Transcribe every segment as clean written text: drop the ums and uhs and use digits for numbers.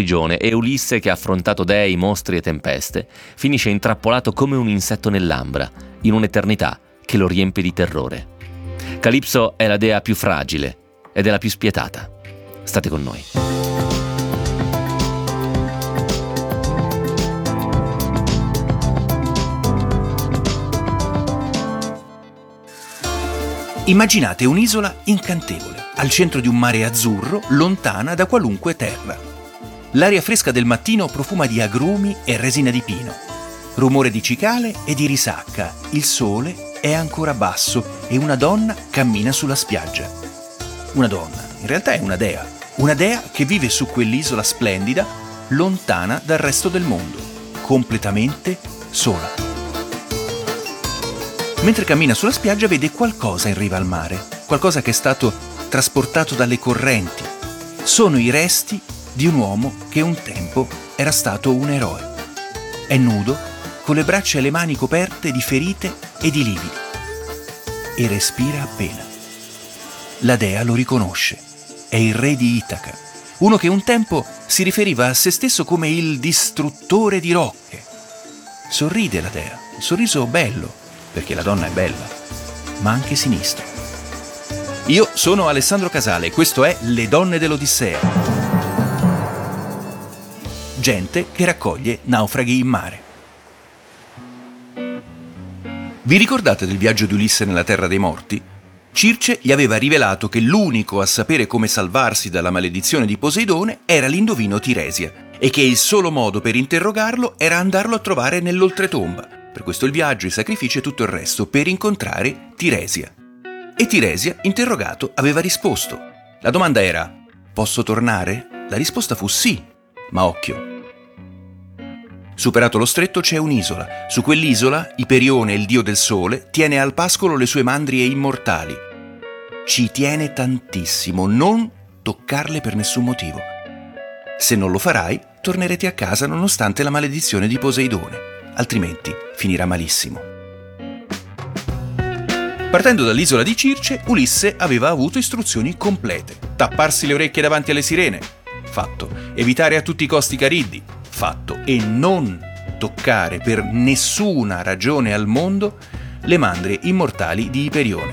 prigione e Ulisse, che ha affrontato dei, mostri e tempeste, finisce intrappolato come un insetto nell'ambra, in un'eternità che lo riempie di terrore. Calipso è la dea più fragile ed è la più spietata. State con noi. Immaginate un'isola incantevole, al centro di un mare azzurro, lontana da qualunque terra. L'aria fresca del mattino profuma di agrumi e resina di pino. Rumore di cicale e di risacca. Il sole è ancora basso e una donna cammina sulla spiaggia. Una donna, in realtà è una dea. Una dea che vive su quell'isola splendida, lontana dal resto del mondo, completamente sola. Mentre cammina sulla spiaggia vede qualcosa in riva al mare, qualcosa che è stato trasportato dalle correnti. Sono i resti di un uomo che un tempo era stato un eroe. È nudo, con le braccia e le mani coperte di ferite e di lividi. E respira appena. La dea lo riconosce. È il re di Itaca, uno che un tempo si riferiva a se stesso come il distruttore di rocche. Sorride la dea, un sorriso bello, perché la donna è bella, ma anche sinistro. Io sono Alessandro Casale e questo è Le donne dell'Odissea. Gente che raccoglie naufraghi in mare. Vi ricordate del viaggio di Ulisse nella terra dei morti? Circe gli aveva rivelato che l'unico a sapere come salvarsi dalla maledizione di Poseidone era l'indovino Tiresia e che il solo modo per interrogarlo era andarlo a trovare nell'oltretomba. Per questo il viaggio, i sacrifici e tutto il resto, per incontrare Tiresia. E Tiresia, interrogato, aveva risposto. La domanda era: posso tornare? La risposta fu sì, ma occhio. Superato lo stretto c'è un'isola. Su quell'isola, Iperione, il dio del sole, tiene al pascolo le sue mandrie immortali. Ci tiene tantissimo, non toccarle per nessun motivo. Se non lo farai, tornerete a casa nonostante la maledizione di Poseidone. Altrimenti finirà malissimo. Partendo dall'isola di Circe, Ulisse aveva avuto istruzioni complete. Tapparsi le orecchie davanti alle sirene, fatto. Evitare a tutti i costi Cariddi, fatto. E non toccare per nessuna ragione al mondo le mandrie immortali di Iperione.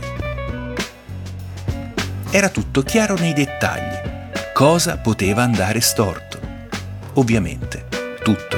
Era tutto chiaro nei dettagli. Cosa poteva andare storto? Ovviamente, tutto.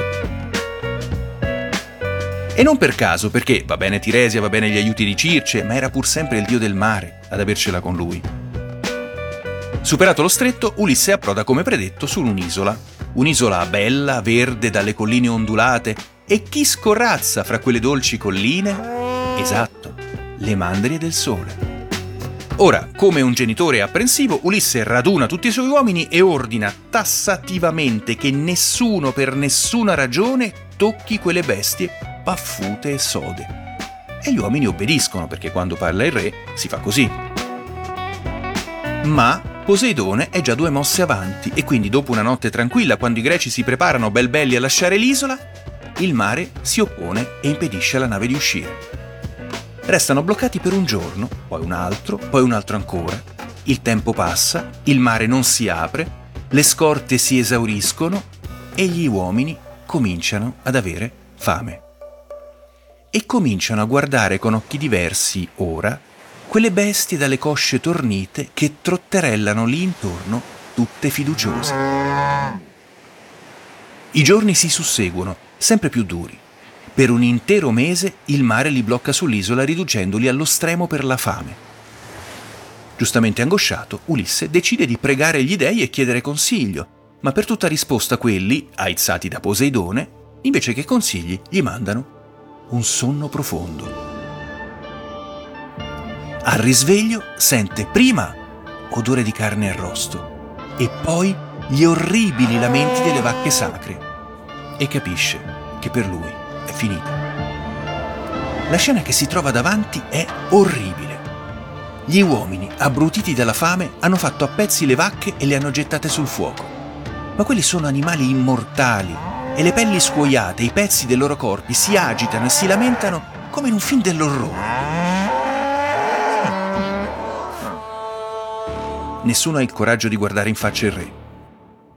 E non per caso, perché va bene Tiresia, va bene gli aiuti di Circe, ma era pur sempre il dio del mare ad avercela con lui. Superato lo stretto, Ulisse approda come predetto su un'isola. Un'isola bella, verde, dalle colline ondulate. E chi scorrazza fra quelle dolci colline? Esatto, le mandrie del sole. Ora, come un genitore apprensivo, Ulisse raduna tutti i suoi uomini e ordina tassativamente che nessuno per nessuna ragione tocchi quelle bestie paffute e sode. E gli uomini obbediscono, perché quando parla il re si fa così. Ma Poseidone è già 2 mosse avanti e quindi dopo una notte tranquilla, quando i greci si preparano bel belli a lasciare l'isola, il mare si oppone e impedisce alla nave di uscire. Restano bloccati per un giorno, poi un altro ancora. Il tempo passa, il mare non si apre, le scorte si esauriscono e gli uomini cominciano ad avere fame. E cominciano a guardare con occhi diversi, ora, quelle bestie dalle cosce tornite che trotterellano lì intorno, tutte fiduciose. I giorni si susseguono, sempre più duri. Per un intero mese il mare li blocca sull'isola, riducendoli allo stremo per la fame. Giustamente angosciato, Ulisse decide di pregare gli dei e chiedere consiglio, ma per tutta risposta quelli, aizzati da Poseidone, invece che consigli, gli mandano un sonno profondo. Al risveglio sente prima odore di carne arrosto e poi gli orribili lamenti delle vacche sacre e capisce che per lui è finita. La scena che si trova davanti è orribile. Gli uomini, abbrutiti dalla fame, hanno fatto a pezzi le vacche e le hanno gettate sul fuoco. Ma quelli sono animali immortali e le pelli scuoiate, i pezzi dei loro corpi si agitano e si lamentano come in un film dell'orrore. Nessuno ha il coraggio di guardare in faccia il re.